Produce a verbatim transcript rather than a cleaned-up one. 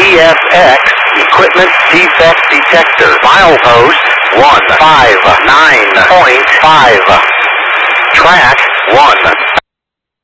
F X Equipment Defect Detector. Milepost one five nine point five. Track one